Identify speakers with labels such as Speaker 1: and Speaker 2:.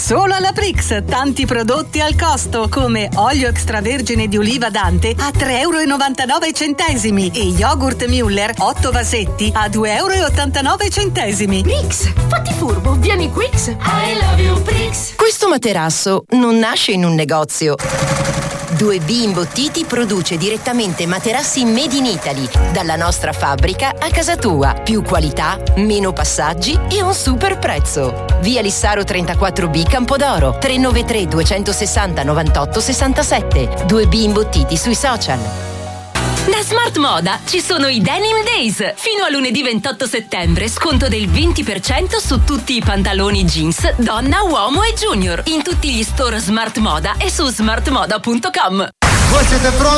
Speaker 1: Solo alla Prix, tanti prodotti al costo, come olio extravergine di oliva Dante a 3,99 € e yogurt Müller 8 vasetti a 2,89 €.
Speaker 2: Prix, fatti furbo, vieni Quix. I love you Prix.
Speaker 3: Questo materasso non nasce in un negozio. 2B Imbottiti produce direttamente materassi made in Italy, dalla nostra fabbrica a casa tua. Più qualità, meno passaggi e un super prezzo. Via Lissaro 34B Campodoro, 393 260 98 67. 2B Imbottiti sui social.
Speaker 4: Da Smart Moda ci sono i Denim Days. Fino a lunedì 28 settembre sconto del 20% su tutti i pantaloni jeans, donna, uomo e junior, in tutti gli store Smart Moda e su smartmoda.com.
Speaker 5: Voi siete pronti?